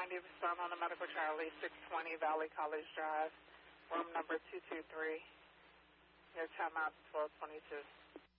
90 Sun on the Medical Charlie, 620 Valley College Drive, room number 223. Your time out 1222.